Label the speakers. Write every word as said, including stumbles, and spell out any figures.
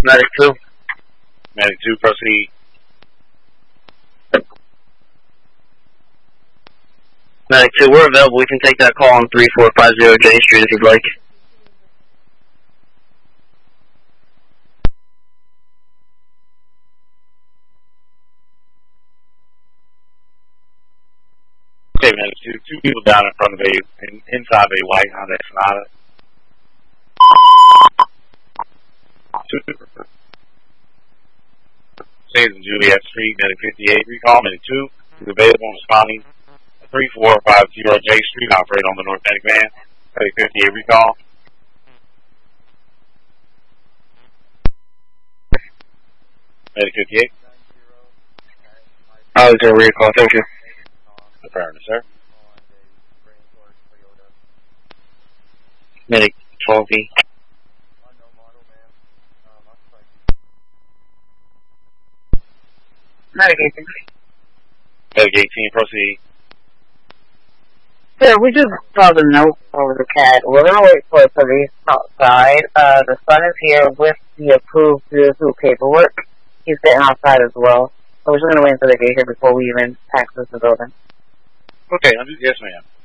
Speaker 1: Medic two.
Speaker 2: Medic two, proceed.
Speaker 1: Medic two, we're available. We can take that call on three four five zero J Street if you'd like.
Speaker 2: Okay, Medic two, two people down in front of a, in, inside of a white Honda Sonata. Two. Stays in Juliet Street, Medic fifty-eight, recall, Medic two, is available and responding three four five zero J Street, operate on the North Medic van, Medic fifty-eight, recall. Medic fifty-eight.
Speaker 1: I was going to recall, thank you.
Speaker 2: Affirmative, sir.
Speaker 1: Medic twelve B.
Speaker 3: Medic eighteen.
Speaker 2: Medic eighteen, proceed.
Speaker 3: Sir, we just saw the note over the cat. We're going to wait for police outside. Uh, the son is here with the approved through paperwork. He's sitting outside as well. So we're just going to wait until they get here before we even access the building.
Speaker 2: Okay, I'm just, yes, ma'am.